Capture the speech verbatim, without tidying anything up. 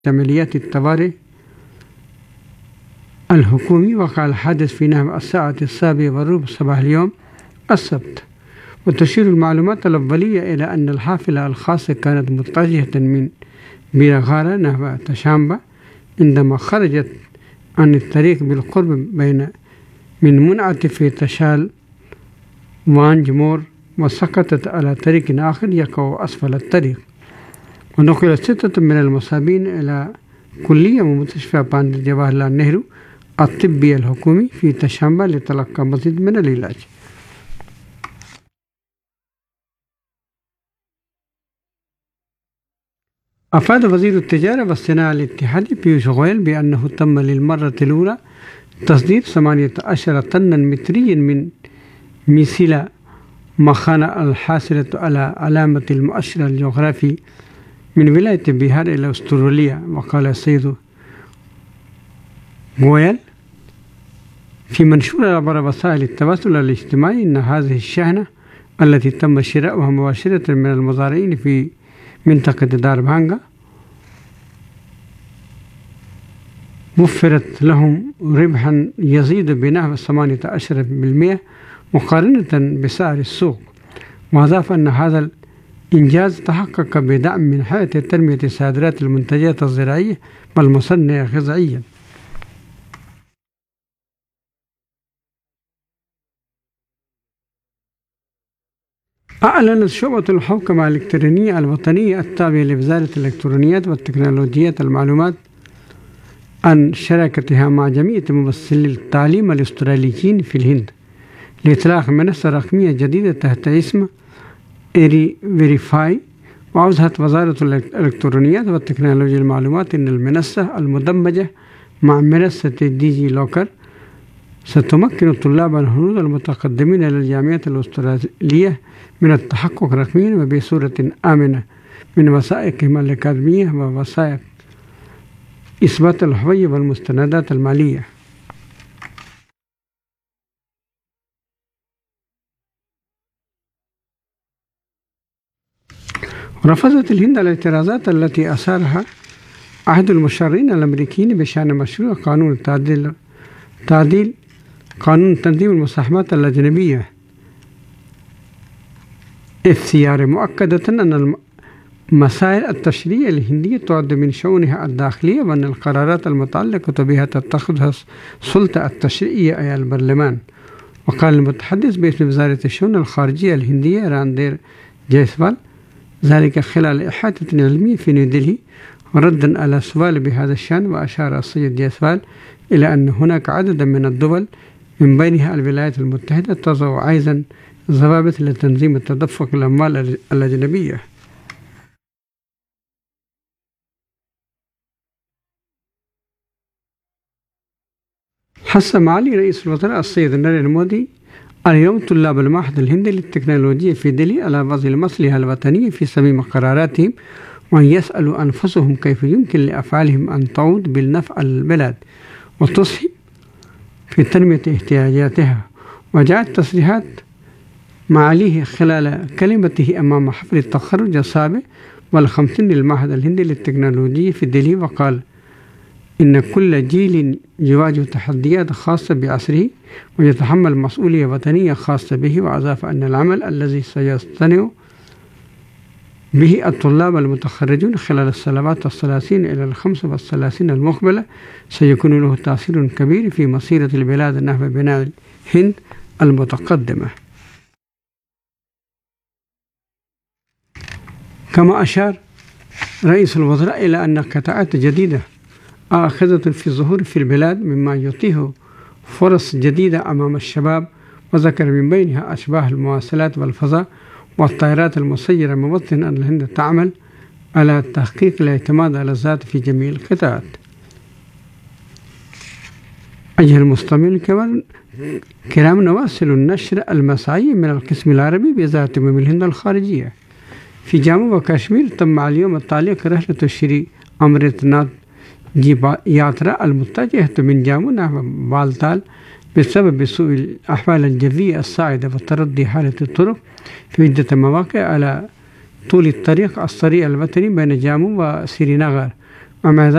عمليات الطوارئ الحكومي. وقع الحادث في نحو الساعة السابعة والربع صباح اليوم السبت. وتشير المعلومات الأولية إلى أن الحافلة الخاصة كانت متجهة من بيرغارة نحو تشامبا عندما خرجت عن الطريق بالقرب بين من منعطف تشال وانجمور وسقطت على طريق آخر يقع أسفل الطريق. ونقل ستة من المصابين إلى كلية ومستشفى باندر جواهر لال نهرو الطبي الحكومي في تشامبا لتلقى مزيد من العلاج. أفاد وزير التجارة والصناعة الاتحادي بيوش غويل بأنه تم للمرة الأولى تصدير ثمانية عشر طنا متريا من ميسيلا مخانة الحاصلة على علامة المؤشر الجغرافي من ولاية بيهار إلى أستراليا. وقال السيد غويل في منشور عبر وسائل التواصل الاجتماعي أن هذه الشحنة التي تم شراؤها مباشرة من المزارعين في منطقة داربانغا وفرت لهم ربحا يزيد بنحو ثمانية عشر بالمئة مقارنة بسعر السوق. وأضاف أن هذا الإنجاز تحقق بدعم من هيئة تنمية صادرات المنتجات الزراعية والمصنعة غذائيا. أعلنت شعبة الحوكمة الإلكترونية الوطنية التابعة لوزارة الإلكترونيات والتكنولوجيات المعلومات عن شراكتها مع جمعية ممثلي التعليم الأستراليين في الهند لإطلاق منصة رقمية جديدة تحت اسم إيري فيريفاي. وأوضحت وزارة الإلكترونيات والتكنولوجيا المعلومات أن المنصة المدمجة مع منصة دي جي لوكر ستمكن الطلاب الهنود المتقدمين إلى الجامعات الأسترالية من التحقق رقميا وبصورة آمنة من وثائقهم الأكاديمية ووثائق إثبات الهوية والمستندات المالية. رفضت الهند الاعتراضات التي أثارها أحد المشرعين الأمريكيين بشأن مشروع قانون التعديل تعديل قانون تنظيم المساهمات الأجنبية إف سي آر، مؤكدة أن المسائل التشريعية الهندية تعد من شؤونها الداخلية وأن القرارات المتعلقة بها تتخذها السلطة التشريعية أي البرلمان. وقال المتحدث باسم وزارة الشؤون الخارجية الهندية راندير جيسوال ذلك خلال إحاطة علمية في نيودلهي ردا على سؤال بهذا الشأن. وأشار السيد جيسوال إلى أن هناك عددا من الدول من بينها الولايات المتحدة تضع أيضا ضوابط لتنظيم التدفق الأموال الأجنبية. حث معالي رئيس الوزراء السيد ناريندرا مودي اليوم طلاب المعهد الهندي للتكنولوجيا في دلهي على وضع المصلحة الوطنية في صميم قراراتهم وأن يسألوا أنفسهم كيف يمكن لأفعالهم أن تعود بالنفع البلاد وتصحي في تنمية احتياجاتها. وجاءت تصريحات معاليه خلال كلمته أمام حفل التخرج السابع والخمسين للمعهد الهندي للتكنولوجيا في دلهي. وقال إن كل جيل يواجه تحديات خاصة بعصره ويتحمل مسؤولية وطنية خاصة به. وأضاف أن العمل الذي سيصطنع به الطلاب المتخرجون خلال السنوات الثلاثين إلى الخمس والثلاثين المقبلة سيكون له تأثير كبير في مسيرة البلاد نحو بناء الهند المتقدمة. كما أشار رئيس الوزراء إلى أن قطاعات جديدة آخذة في الظهور في البلاد مما يتيح فرص جديدة أمام الشباب. وذكر من بينها أشباه المواصلات والفضاء والطائرات المسيرة، موضحا أن الهند تعمل على تحقيق الاعتماد على الذات في جميع القطاعات. أيها المستمعون الكرام، نواصل النشر المسائي من القسم العربي بإذاعة أمم الهند الخارجية. في جامو وكشمير تم اليوم التعليق رحلة شري أمرتناث جي ياترا المتجهة من جامو نحو بالتال بسبب سوء الأحوال الجوية الصاعدة وتردي حالة الطرق في عدة مواقع على طول الطريق السريع الوطني بين جامو وسرينغر. ومع